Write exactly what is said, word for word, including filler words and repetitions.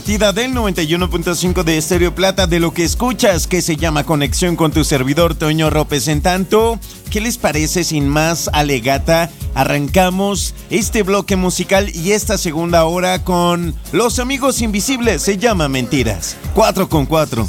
Tida del noventa y uno punto cinco de Estéreo Plata, de lo que escuchas, que se llama Conexión con tu servidor Toño Ropes. En tanto, ¿qué les parece? Sin más alegata, arrancamos este bloque musical y esta segunda hora con Los Amigos Invisibles, se llama Mentiras. cuatro con cuatro.